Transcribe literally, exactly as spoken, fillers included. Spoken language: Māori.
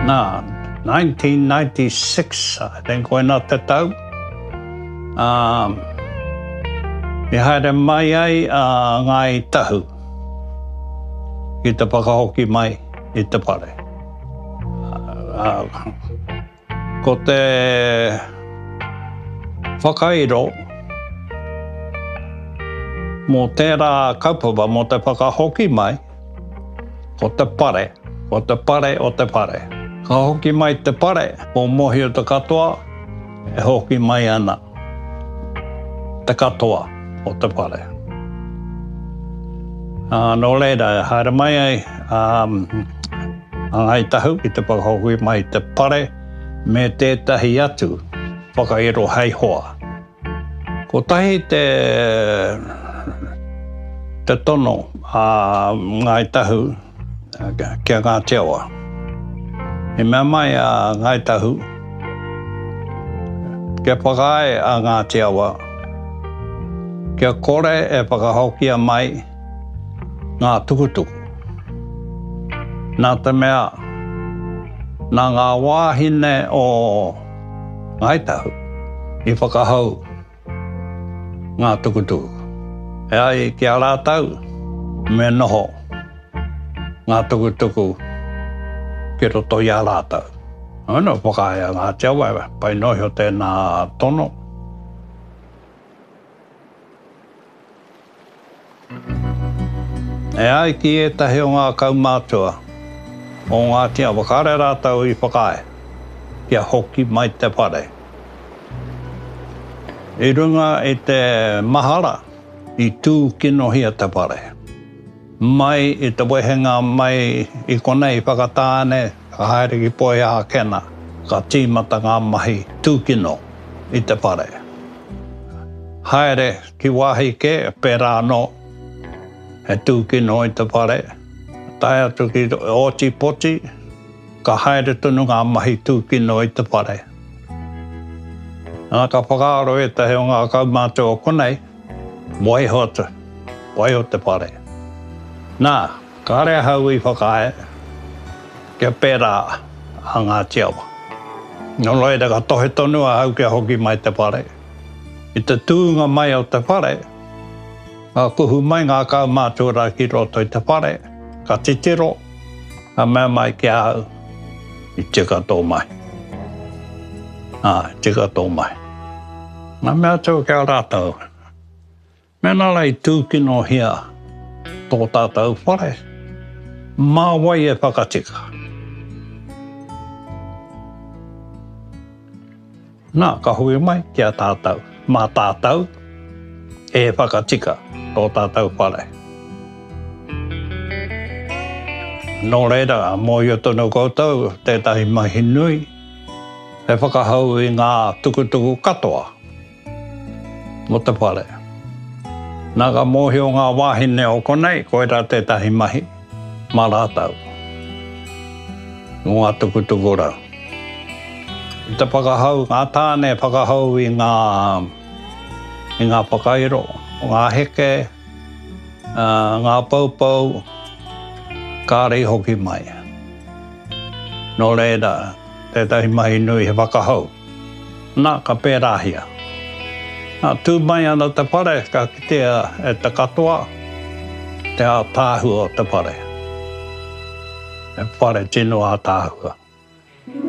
Nā, nineteen ninety-six, I think, koina te tau. Um, I haere mai ai uh, ngai tahu. I te whakahoki mai i te pare. Uh, ko te whakairo mō tērā kaupapa mō te whakahoki mai, ko te pare, ko te pare o te pare. Ka hoki mai te pare, o mohi o te katoa, e hoki mai ana te katoa o te pare. Uh, no reira, haere mai ai, um, ngai tahu i te whakahoki mai te pare, me tētahi atu whakairo hei hoa. Ko tahi te, te tono a uh, ngai tahu uh, kia ngā teawa. I mea mai a uh, ngai tahu, kia whakae a ngā teawa, kia kore e whakahokia mai ngā tukutuku. Nā te mea, nā ngā wāhine o ngai tahu i whakahau ngā tukutuku. E ai ki a rātau, me noho ngā tukutuku ki roto i a rātau. Ano whakae a ngā teawa, pai nohi o tēnā tono. E ai ki e tahi o ngā kaumātua, o ngā tia wakare rātau i whakae, kia hoki mai te pare. I runga i te mahara, i tū kino hia te pare. Mai i te wehenga mai i konei whakatāne, ka haere ki poe a kena, ka tīmata ngā mahi tū kino i te pare. Haere ki wāhi ke, pērā no, he tū kino i te pare. Tai atu ki oti poti, ka haere tunu ngā mahi tū kino i te pare. Nā ka whakaaro e tahi o ngā kaumātua o konei, waiho te, waiho te pare. Nā, ka rea hau i whakae, kia pērā a ngā tiawa. Nō loira ka tohe tonu a hau kia hoki mai te pare. I te tūnga mai o te pare, ka kuhu mai ngā kaumātua ki roto i te pare, ka titiro, ka mea mai kia hau, i tika tō mai. Ah, tika tō mai. Nā mea tau kia rātau. Mena lai tūkino hia tō tātou whare, mā wai e whakatika. Nā, ka hui mai kia tātou, mā tātou e whakatika tō tātou whare. Nō reira, mō i o tono koutou, tētahi mahi nui, e whakahau i ngā tukutuku katoa mo te whare. Nā ka mōhi o ngā wāhine o konei, koera tētahi mahi, mā rātau. Ngā tukutuku rau. I te whakahau, ngā tāne whakahau i ngā, i ngā whakairo, ngā heke, uh, ngā paupau, kārei hoki mai. Nō reira, tētahi mahi nui he whakahau. Nā ka pērāhia. Nā tū mai ana te pare, ka kitea e te katoa, te a tāhua o te pare. E pare tino a tāhua.